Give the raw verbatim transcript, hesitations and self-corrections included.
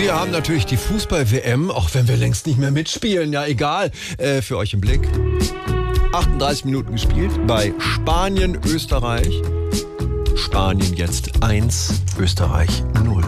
wir haben natürlich die Fußball-W M, auch wenn wir längst nicht mehr mitspielen, ja egal, äh, für euch im Blick. achtunddreißig Minuten gespielt bei Spanien, Österreich. Spanien jetzt eins, Österreich null.